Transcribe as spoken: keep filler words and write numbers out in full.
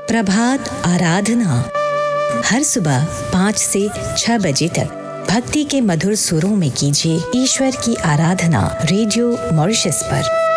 प्रभात आराधना हर सुबह पाँच से छह बजे तक भक्ति के मधुर सुरों में कीजिए ईश्वर की आराधना रेडियो मॉरिशस पर।